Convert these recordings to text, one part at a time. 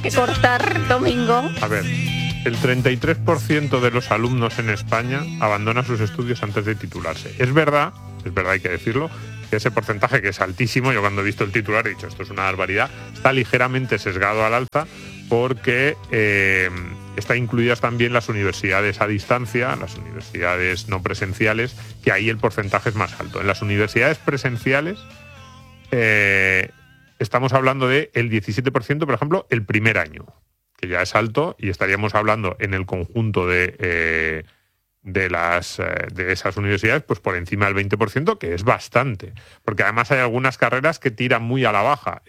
que cortar, Domingo. A ver, el 33% de los alumnos en España abandona sus estudios antes de titularse. Es verdad, hay que decirlo, que ese porcentaje, que es altísimo, yo cuando he visto el titular he dicho, esto es una barbaridad, está ligeramente sesgado al alza porque está incluidas también las universidades a distancia, las universidades no presenciales, que ahí el porcentaje es más alto. En las universidades presenciales estamos hablando del 17%, por ejemplo, el primer año, que ya es alto, y estaríamos hablando en el conjunto de esas universidades, pues por encima del 20%, que es bastante. Porque además hay algunas carreras que tiran muy a la baja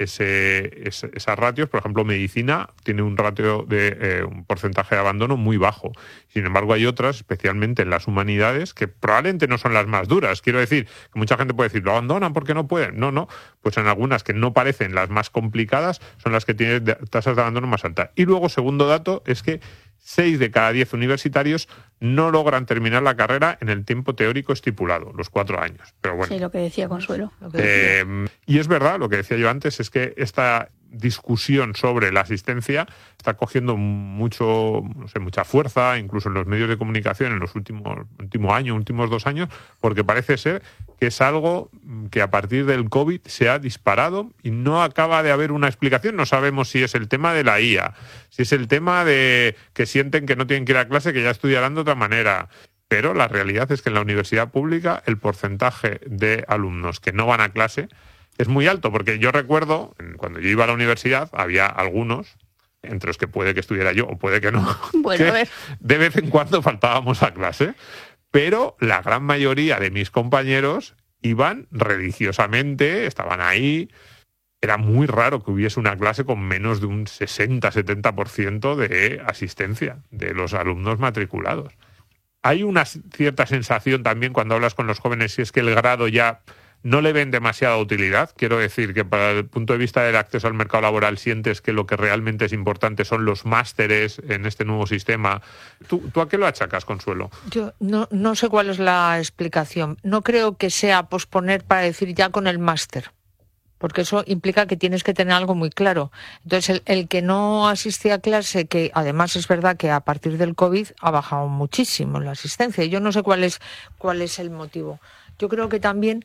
esas ratios. Por ejemplo, medicina tiene un ratio de un porcentaje de abandono muy bajo. Sin embargo, hay otras, especialmente en las humanidades, que probablemente no son las más duras. Quiero decir, que mucha gente puede decir, lo abandonan porque no pueden. No. Pues en algunas que no parecen las más complicadas, son las que tienen tasas de abandono más altas. Y luego, segundo dato, es que 6 de cada 10 universitarios no logran terminar la carrera en el tiempo teórico estipulado, los 4 años. Pero bueno. Sí, lo que decía Consuelo. Y es verdad, lo que decía yo antes, es que esta discusión sobre la asistencia está cogiendo mucha fuerza, incluso en los medios de comunicación en los últimos 2 años, porque parece ser que es algo que a partir del COVID se ha disparado y no acaba de haber una explicación. No sabemos si es el tema de la IA, si es el tema de que sienten que no tienen que ir a clase, que ya estudiarán de otra manera. Pero la realidad es que en la universidad pública el porcentaje de alumnos que no van a clase es muy alto, porque yo recuerdo, cuando yo iba a la universidad, había algunos, entre los que puede que estuviera yo o puede que no, bueno, que a ver, de vez en cuando faltábamos a clase, pero la gran mayoría de mis compañeros iban religiosamente, estaban ahí. Era muy raro que hubiese una clase con menos de un 60-70% de asistencia de los alumnos matriculados. Hay una cierta sensación también cuando hablas con los jóvenes, si es que el grado ya no le ven demasiada utilidad. Quiero decir que para el punto de vista del acceso al mercado laboral sientes que lo que realmente es importante son los másteres en este nuevo sistema. ¿Tú a qué lo achacas, Consuelo? Yo no sé cuál es la explicación. No creo que sea posponer para decir ya con el máster, porque eso implica que tienes que tener algo muy claro. Entonces, el que no asiste a clase, que además es verdad que a partir del COVID ha bajado muchísimo la asistencia. Yo no sé cuál es el motivo. Yo creo que también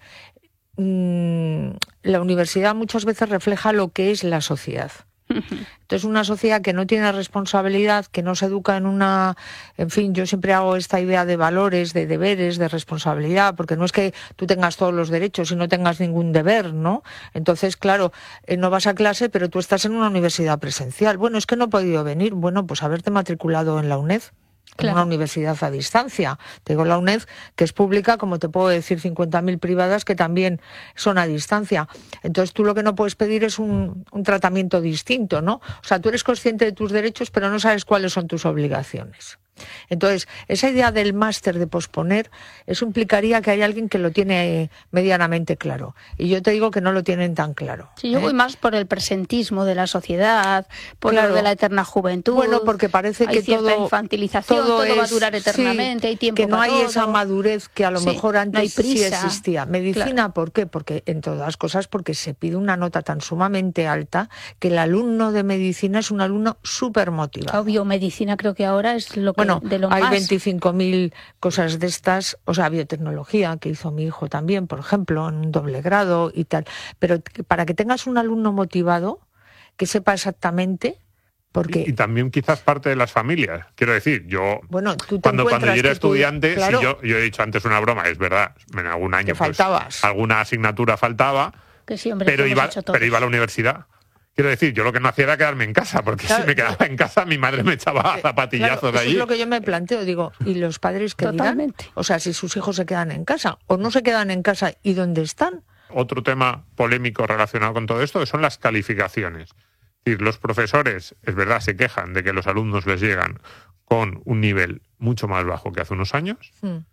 la universidad muchas veces refleja lo que es la sociedad. Entonces, una sociedad que no tiene responsabilidad, que no se educa en fin, yo siempre hago esta idea de valores, de deberes, de responsabilidad, porque no es que tú tengas todos los derechos y no tengas ningún deber, ¿no? Entonces, claro, no vas a clase, pero tú estás en una universidad presencial. Bueno, es que no he podido venir. Bueno, pues haberte matriculado en la UNED. Claro. Una universidad a distancia. Te digo la UNED, que es pública, como te puedo decir 50.000 privadas que también son a distancia. Entonces tú lo que no puedes pedir es un tratamiento distinto, ¿no? O sea, tú eres consciente de tus derechos, pero no sabes cuáles son tus obligaciones. Entonces, esa idea del máster de posponer, eso implicaría que hay alguien que lo tiene medianamente claro. Y yo te digo que no lo tienen tan claro. Sí, yo voy más por el presentismo de la sociedad, por lo de la eterna juventud. Bueno, porque parece que cierta infantilización, todo va a durar eternamente, hay tiempo que no para hay todo. Esa madurez que a lo mejor antes no hay prisa. Sí existía. Medicina, claro. ¿Por qué? Porque, entre otras cosas, porque se pide una nota tan sumamente alta que el alumno de medicina es un alumno súper motivado. Biomedicina creo que ahora es lo que de lo hay más. 25.000 cosas de estas, o sea, biotecnología, que hizo mi hijo también, por ejemplo, en un doble grado y tal. Pero para que tengas un alumno motivado, que sepa exactamente. Porque... Y también quizás parte de las familias. Quiero decir, yo cuando yo era estudiante, claro, yo he dicho antes una broma, es verdad, en algún año pues, alguna asignatura faltaba, que sí, hombre, pero iba a la universidad. Quiero decir, yo lo que no hacía era quedarme en casa, porque si me quedaba en casa mi madre me echaba zapatillazos de allí. Eso es lo que yo me planteo, digo, ¿y los padres qué dirán? O sea, si sus hijos se quedan en casa o no se quedan en casa, ¿y dónde están? Otro tema polémico relacionado con todo esto son las calificaciones. Es decir, los profesores, es verdad, se quejan de que los alumnos les llegan con un nivel mucho más bajo que hace unos años,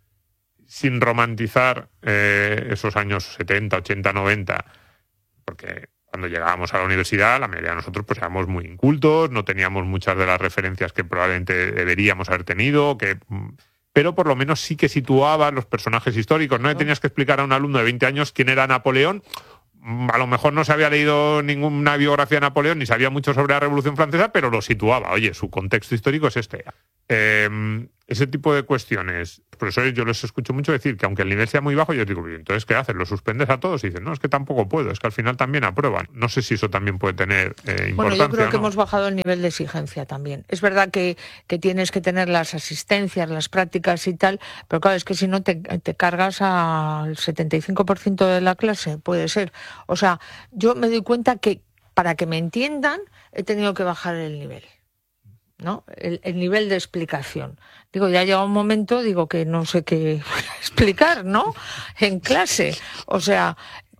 sin romantizar esos años 70, 80, 90, porque cuando llegábamos a la universidad, la mayoría de nosotros pues éramos muy incultos, no teníamos muchas de las referencias que probablemente deberíamos haber tenido, pero por lo menos sí que situaba los personajes históricos. No le tenías que explicar a un alumno de 20 años quién era Napoleón. a lo mejor no se había leído ninguna biografía de Napoleón ni sabía mucho sobre la Revolución Francesa, pero lo situaba. Oye, su contexto histórico es este. Ese tipo de cuestiones, profesores, yo les escucho mucho decir que aunque el nivel sea muy bajo, yo digo, entonces ¿qué haces? ¿Los suspendes a todos? Y dicen, no, es que tampoco puedo, es que al final también aprueban. No sé si eso también puede tener importancia. Bueno, yo creo que ¿no? hemos bajado el nivel de exigencia también. Es verdad que tienes que tener las asistencias, las prácticas y tal, pero claro, es que si no te cargas al 75% de la clase, puede ser. O sea, yo me doy cuenta que para que me entiendan he tenido que bajar el nivel, ¿no? El nivel de explicación. Digo, ya llega un momento, digo, que no sé qué explicar, ¿no? En clase. O sea,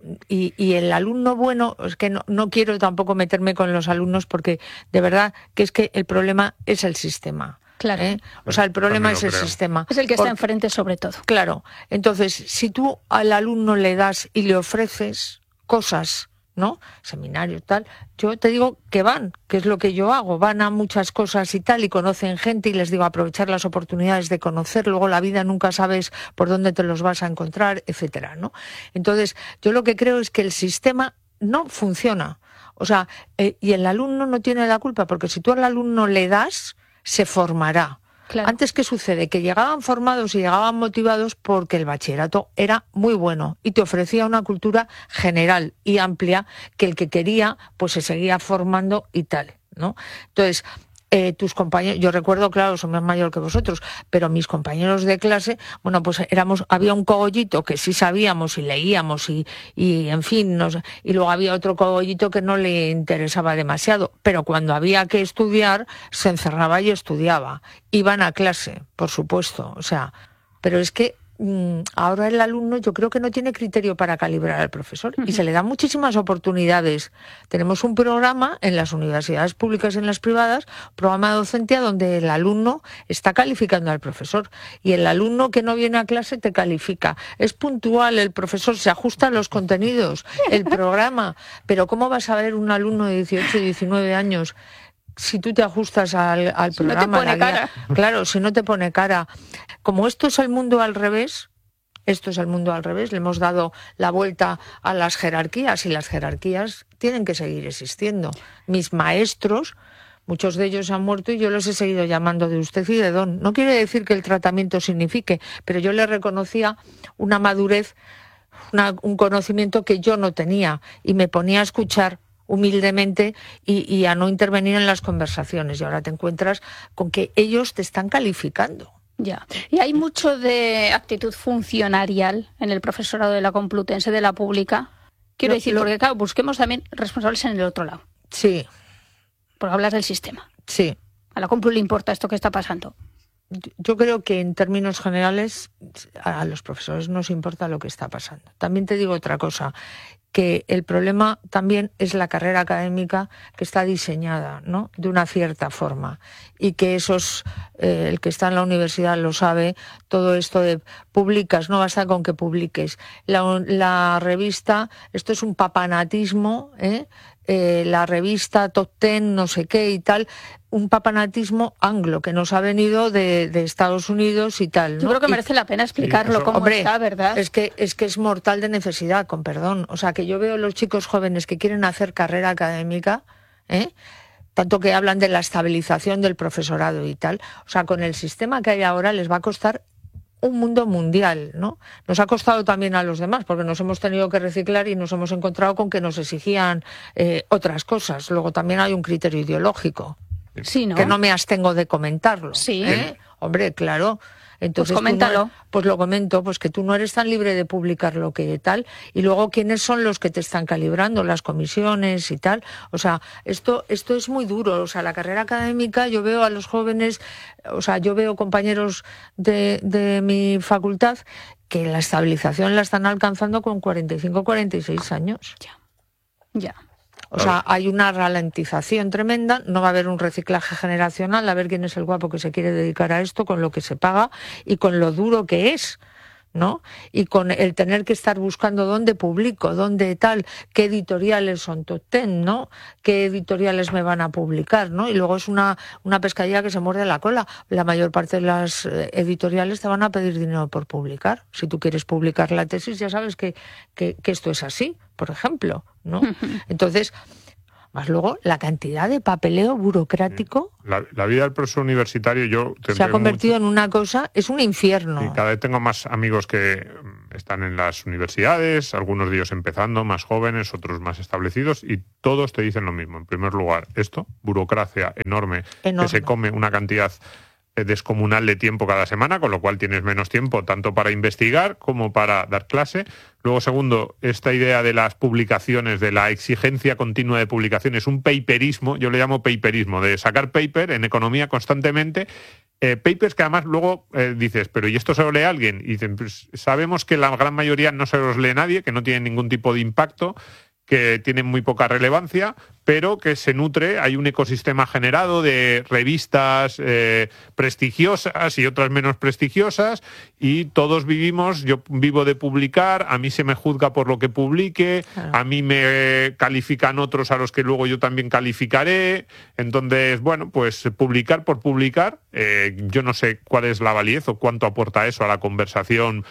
y el alumno bueno, es que no quiero tampoco meterme con los alumnos porque de verdad que es que el problema es el sistema. Claro. O sea, el problema es el sistema. Es el que está enfrente sobre todo. Claro. Entonces, si tú al alumno le das y le ofreces cosas, ¿no? Seminarios, tal. Yo te digo que van, que es lo que yo hago. Van a muchas cosas y tal y conocen gente y les digo aprovechar las oportunidades de conocer. Luego la vida nunca sabes por dónde te los vas a encontrar, etcétera, ¿no? Entonces, yo lo que creo es que el sistema no funciona. O sea, y el alumno no tiene la culpa porque si tú al alumno le das, se formará. Claro. Antes, ¿qué sucede? Que llegaban formados y llegaban motivados porque el bachillerato era muy bueno y te ofrecía una cultura general y amplia que el que quería pues se seguía formando y tal, ¿no? Entonces, tus compañeros, yo recuerdo, claro, soy más mayor que vosotros, pero mis compañeros de clase, bueno, pues había un cogollito que sí sabíamos y leíamos y en fin, y luego había otro cogollito que no le interesaba demasiado, pero cuando había que estudiar, se encerraba y estudiaba. Iban a clase, por supuesto, o sea, pero es que ahora el alumno yo creo que no tiene criterio para calibrar al profesor y se le dan muchísimas oportunidades. Tenemos un programa en las universidades públicas y en las privadas, programa de docencia donde el alumno está calificando al profesor y el alumno que no viene a clase te califica. Es puntual, el profesor se ajusta a los contenidos, el programa, pero ¿cómo vas a ver un alumno de 18 y 19 años si tú te ajustas al programa? No te pone cara. Claro, si no te pone cara. Como esto es el mundo al revés, le hemos dado la vuelta a las jerarquías y las jerarquías tienen que seguir existiendo. Mis maestros, muchos de ellos han muerto y yo los he seguido llamando de usted y de don. No quiere decir que el tratamiento signifique, pero yo le reconocía una madurez, un conocimiento que yo no tenía y me ponía a escuchar humildemente y a no intervenir en las conversaciones. Y ahora te encuentras con que ellos te están calificando. Ya. Y hay mucho de actitud funcionarial en el profesorado de la Complutense, de la pública. Quiero decir, porque claro, busquemos también responsables en el otro lado. Sí. Porque hablas del sistema. Sí. A la Complu le importa esto que está pasando. Yo creo que en términos generales a los profesores nos importa lo que está pasando. También te digo otra cosa, que el problema también es la carrera académica que está diseñada, ¿no?, de una cierta forma y que el que está en la universidad lo sabe, todo esto de publicas, no basta con que publiques. La revista, esto es un papanatismo, la revista Top Ten, no sé qué y tal, un papanatismo anglo que nos ha venido de Estados Unidos y tal, ¿no? Yo creo que merece la pena explicarlo, sí, cómo está, ¿verdad? Es que es mortal de necesidad, con perdón. O sea, que yo veo los chicos jóvenes que quieren hacer carrera académica, tanto que hablan de la estabilización del profesorado y tal. O sea, con el sistema que hay ahora les va a costar un mundo mundial, ¿no? Nos ha costado también a los demás, porque nos hemos tenido que reciclar y nos hemos encontrado con que nos exigían otras cosas. Luego también hay un criterio ideológico. Sí, ¿no? Que no me abstengo de comentarlo. Sí. Hombre, claro. Entonces, pues coméntalo. Pues lo comento, pues que tú no eres tan libre de publicar lo que tal. Y luego, ¿quiénes son los que te están calibrando? Las comisiones y tal. O sea, esto es muy duro. O sea, la carrera académica, yo veo a los jóvenes, o sea, yo veo compañeros de mi facultad que la estabilización la están alcanzando con 45, 46 años. Ya. O sea, hay una ralentización tremenda, no va a haber un reciclaje generacional, a ver quién es el guapo que se quiere dedicar a esto, con lo que se paga y con lo duro que es. ¿no? Y con el tener que estar buscando dónde publico, dónde tal, qué editoriales son top 10, ¿no? Qué editoriales me van a publicar, ¿no? Y luego es una pescadilla que se muerde la cola. La mayor parte de las editoriales te van a pedir dinero por publicar. Si tú quieres publicar la tesis, ya sabes que esto es así, por ejemplo, ¿no? Entonces, más luego la cantidad de papeleo burocrático. La vida del profesor universitario se ha convertido en una cosa, es un infierno. Y cada vez tengo más amigos que están en las universidades, algunos de ellos empezando, más jóvenes, otros más establecidos, y todos te dicen lo mismo. En primer lugar, burocracia enorme. Que se come una cantidad descomunal de tiempo cada semana, con lo cual tienes menos tiempo tanto para investigar como para dar clase. Luego, segundo, esta idea de las publicaciones, de la exigencia continua de publicaciones, un paperismo, yo le llamo paperismo, de sacar paper en economía constantemente, papers que además luego dices, pero ¿y esto se lo lee alguien? Y dicen, pues sabemos que la gran mayoría no se los lee nadie, que no tienen ningún tipo de impacto, que tienen muy poca relevancia, pero que se nutre, hay un ecosistema generado de revistas prestigiosas y otras menos prestigiosas, y todos yo vivo de publicar, a mí se me juzga por lo que publique, a mí me califican otros a los que luego yo también calificaré. Entonces, bueno, pues publicar por publicar, yo no sé cuál es la validez o cuánto aporta eso a la conversación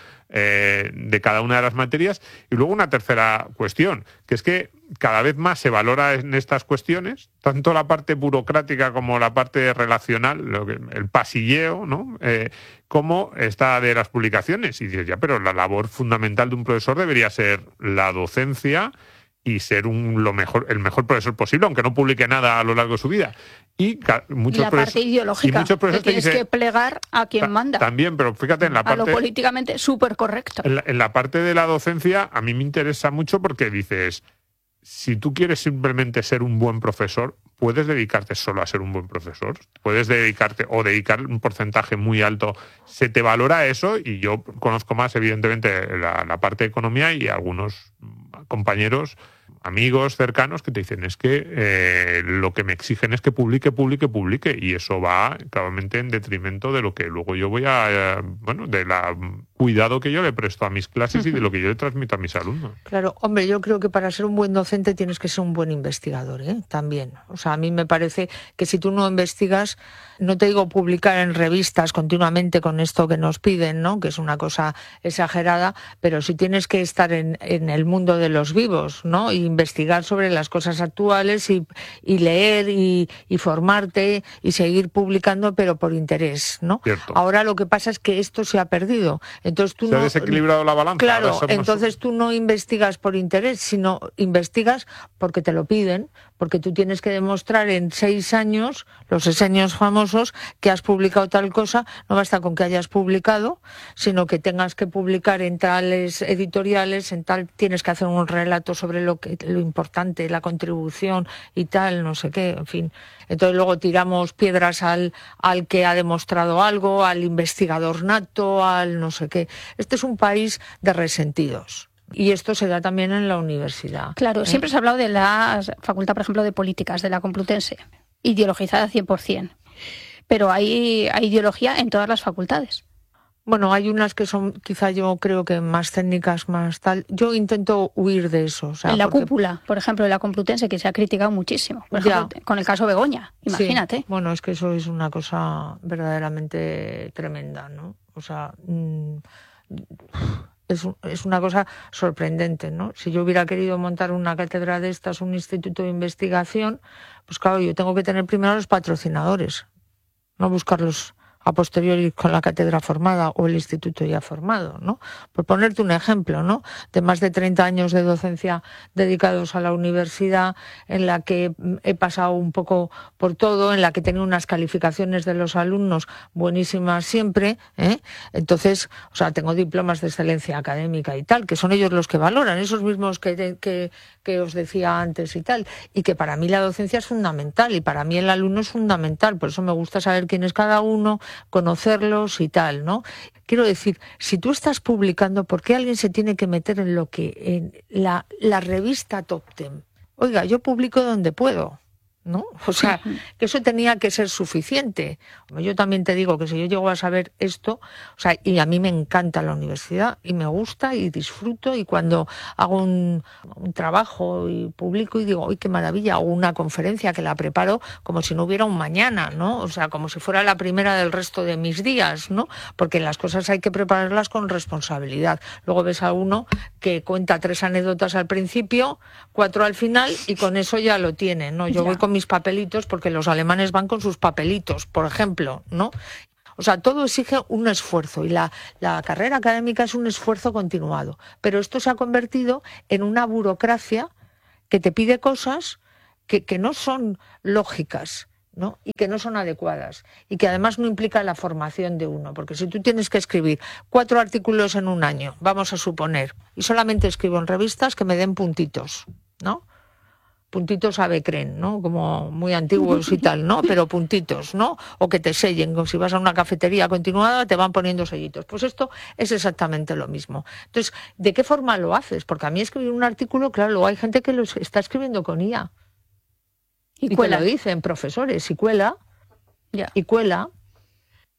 de cada una de las materias. Y luego una tercera cuestión, que es que cada vez más se valora en estas cuestiones, tanto la parte burocrática como la parte relacional, el pasilleo, ¿no? Como esta de las publicaciones. Y dices, ya, pero la labor fundamental de un profesor debería ser la docencia y ser el mejor profesor posible, aunque no publique nada a lo largo de su vida. Y la parte ideológica, que tienes que plegar a quien manda. También, pero fíjate en la parte... A lo políticamente súper correcto. En la parte de la docencia, a mí me interesa mucho porque dices, si tú quieres simplemente ser un buen profesor, puedes dedicarte solo a ser un buen profesor. Puedes dedicar un porcentaje muy alto. Se te valora eso, y yo conozco más, evidentemente, la parte de economía, y algunos compañeros, amigos cercanos que te dicen, es que lo que me exigen es que publique, y eso va claramente en detrimento de lo que luego yo voy de la cuidado que yo le presto a mis clases y de lo que yo le transmito a mis alumnos. Claro, hombre, yo creo que para ser un buen docente tienes que ser un buen investigador, también. O sea, a mí me parece que si tú no investigas, no te digo publicar en revistas continuamente con esto que nos piden, ¿no? Que es una cosa exagerada, pero si tienes que estar en el mundo de los vivos, ¿no? E investigar sobre las cosas actuales y leer y formarte y seguir publicando, pero por interés, ¿no? Cierto. Ahora lo que pasa es que esto se ha perdido. Entonces tú se ha desequilibrado la balanza. Claro, entonces tú no investigas por interés, sino investigas porque te lo piden, porque tú tienes que demostrar en 6 años, los 6 años famosos, que has publicado tal cosa. No basta con que hayas publicado, sino que tengas que publicar en tales editoriales, tienes que hacer un relato sobre lo importante, la contribución y tal, no sé qué, en fin. Entonces luego tiramos piedras al que ha demostrado algo, al investigador nato, al no sé qué. Este es un país de resentidos. Y esto se da también en la universidad. Claro, siempre se ha hablado de la Facultad, por ejemplo, de Políticas, de la Complutense, ideologizada 100%. Pero hay ideología en todas las facultades. Bueno, hay unas que son, quizá yo creo que más técnicas, más tal. Yo intento huir de eso. O sea, en la cúpula, por ejemplo, de la Complutense, que se ha criticado muchísimo. Por ejemplo, con el caso Begoña, imagínate. Sí. Bueno, es que eso es una cosa verdaderamente tremenda, ¿no? O sea, es una cosa sorprendente, ¿no? Si yo hubiera querido montar una cátedra de estas, un instituto de investigación, pues claro, yo tengo que tener primero los patrocinadores, no buscarlos a posteriori con la cátedra formada o el instituto ya formado, ¿no? Por ponerte un ejemplo, ¿no? De más de 30 años de docencia dedicados a la universidad, en la que he pasado un poco por todo, en la que he tenido unas calificaciones de los alumnos buenísimas siempre, Entonces, o sea, tengo diplomas de excelencia académica y tal, que son ellos los que valoran, esos mismos que os decía antes y tal, y que para mí la docencia es fundamental y para mí el alumno es fundamental, por eso me gusta saber quién es cada uno, conocerlos y tal, ¿no? Quiero decir, si tú estás publicando, ¿por qué alguien se tiene que meter en la revista Top 10? Oiga, yo publico donde puedo. ¿no? O sea, que eso tenía que ser suficiente. Yo también te digo que si yo llego a saber esto, o sea, y a mí me encanta la universidad y me gusta y disfruto, y cuando hago un trabajo y publico y digo, ¡ay, qué maravilla! O una conferencia que la preparo como si no hubiera un mañana, ¿no? O sea, como si fuera la primera del resto de mis días, ¿no? Porque las cosas hay que prepararlas con responsabilidad. Luego ves a uno que cuenta 3 anécdotas al principio, 4 al final, y con eso ya lo tiene, ¿no? Yo voy con mis papelitos, porque los alemanes van con sus papelitos, por ejemplo, ¿no? O sea, todo exige un esfuerzo, y la carrera académica es un esfuerzo continuado. Pero esto se ha convertido en una burocracia que te pide cosas que no son lógicas, ¿no? Y que no son adecuadas, y que además no implica la formación de uno, porque si tú tienes que escribir 4 artículos en un año, vamos a suponer, y solamente escribo en revistas que me den puntitos, ¿no? Puntitos Avecren, ¿no? Como muy antiguos y tal, ¿no? Pero puntitos, ¿no? O que te sellen, como si vas a una cafetería continuada, te van poniendo sellitos. Pues esto es exactamente lo mismo. Entonces, ¿de qué forma lo haces? Porque a mí escribir un artículo, claro, luego hay gente que lo está escribiendo con IA. Y te lo dicen profesores, y cuela,